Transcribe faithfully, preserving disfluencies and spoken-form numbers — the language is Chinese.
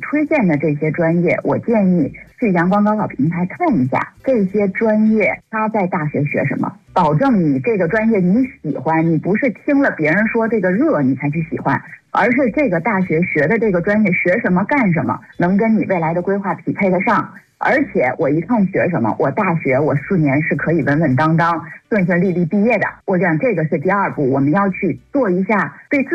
推荐的这些专业，我建议去阳光高考平台看一下这些专业他在大学学什么，保证你这个专业你喜欢，你不是听了别人说这个热你才去喜欢，而是这个大学学的这个专业学什么干什么能跟你未来的规划匹配得上。而且我一看学什么，我大学我四年是可以稳稳当当顺顺利利毕业的。我讲这个是第二步，我们要去做一下对自